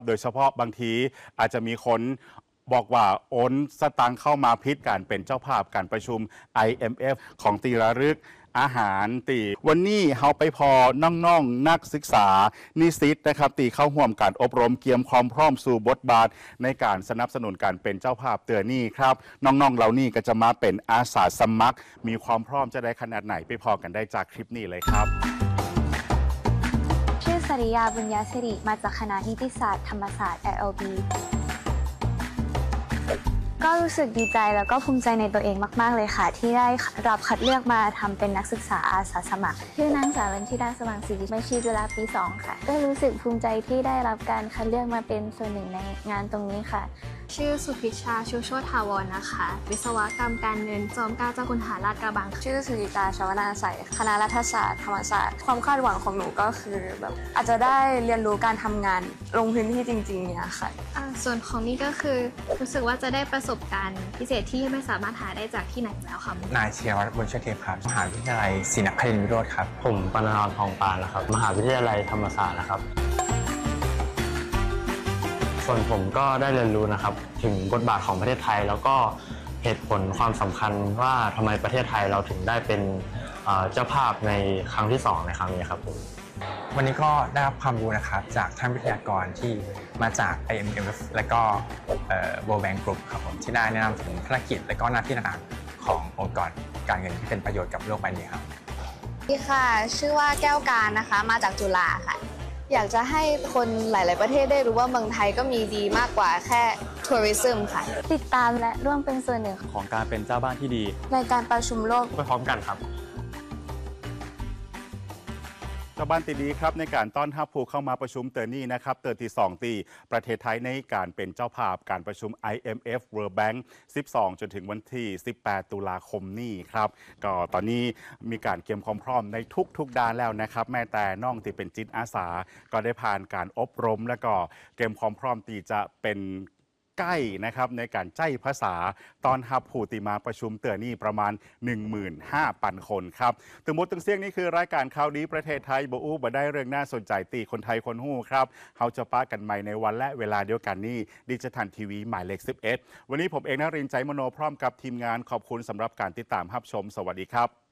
โดยเฉพาะบางทีอาจจะมีคนบอกว่าโอนสตางค์เข้ามาพิษการเป็นเจ้าภาพการประชุม IMF ของตีระลึกอาหารตีวันนี้เฮาไปพอน้องๆนักศึกษานิสิตนะครับตีเข้าห่วมการอบรมเกียมความพร้อมสู่บทบาทในการสนับสนุนการเป็นเจ้าภาพเตือนนี่ครับน้องๆเหล่านี้ก็จะมาเป็นอาสาสมัครมีความพร้อมจะได้ขนาดไหนไปพอกันได้จากคลิปนี้เลยครับชื่อสริยาบุญญาสิริมาจากคณะนิติศาสตร์ธรรมศาสตร์ LLB ก็รู้สึกดีใจแล้วก็ภูมิใจในตัวเองมากๆเลยค่ะที่ได้รับคัดเลือกมาทำเป็นนักศึกษาอาสาสมัครชื่อนางสาวรัญชิดาสว่างศรีไม่ชีจุฬาปี 2 ค่ะก็รู้สึกภูมิใจที่ได้รับการคัดเลือกมาเป็นส่วนหนึ่งในงานตรงนี้ค่ะชื่อสุพิชาชูโชติถาวรนะคะวิศวกรรมการเงินจอมเกล้าเจ้าคุณทหารลาดกระบังชื่อสุริตาชวนาใสคณะรัฐศาสตร์ธรรมศาสตร์ความคาดหวังของหนูก็คือแบบอาจจะได้เรียนรู้การทำงานลงพื้นที่จริงๆเนี่ยค่ะส่วนของนี่ก็คือรู้สึกว่าจะได้ประสบการณ์พิเศษที่ไม่สามารถหาได้จากที่ไหนแล้วค่ะนายเชียรวัฒน์บุญเชษเทพครับมหาวิทยาลัยศรีนครินทร์วิโรธครับผมปณรทองปานนะครับมหาวิทยาลัยธรรมศาสตร์นะครับส่วนผมก็ได้เรียนรู้นะครับถึงบทบาทของประเทศไทยแล้วก็เหตุผลความสำคัญว่าทำไมประเทศไทยเราถึงได้เป็นเจ้าภาพในครั้งที่2ในครั้งนี้ครับผมวันนี้ก็ได้รับความรู้นะครับจากท่านวิทยากรที่มาจาก IMF และก็World Bank Group ครับผมที่ได้แนะนำถึงภารกิจและก็หน้าที่ต่างๆขององค์กรการเงินที่เป็นประโยชน์กับโลกใบนี้ครับสวัสดีค่ะชื่อว่าแก้วการนะคะมาจากจุฬาค่ะอยากจะให้คนหลายๆประเทศได้รู้ว่าเมืองไทยก็มีดีมากกว่าแค่ทัวริซึมค่ะติดตามและร่วมเป็นส่วนหนึ่งของการเป็นเจ้าบ้านที่ดีในการประชุมโลกไปพร้อมกันครับชาวบ้านตีดีครับในการต้อนรับผู้เข้ามาประชุมเตอร์นี่นะครับเตอร์ที่2ตีประเทศไทยในการเป็นเจ้าภาพการประชุม IMF World Bank 12 จนถึงวันที่ 18 ตุลาคมนี้ครับก็ตอนนี้มีการเตรียมความพร้อมในทุกด้านแล้วนะครับแม้แต่น้องที่เป็นจิตอาสาก็ได้ผ่านการอบรมและก็เตรียมความพร้อมที่จะเป็นใกล้นะครับในการใจภาษาตอนฮับผู้ติมาประชุมเตือนนี่ประมาณ 15,000 คนครับถึงหมดถึงเสียงนี้คือรายการข่าวดีประเทศไทยบ่อู้บ่ได้เรื่องน่าสนใจตีคนไทยคนหู้ครับเขาจะป้ากันใหม่ในวันและเวลาเดียวกันนี้ดิจิทัลทีวีหมายเลข 11 วันนี้ผมเองนรินทร์ใจมโนพร้อมกับทีมงานขอบคุณสำหรับการติดตามรับชมสวัสดีครับ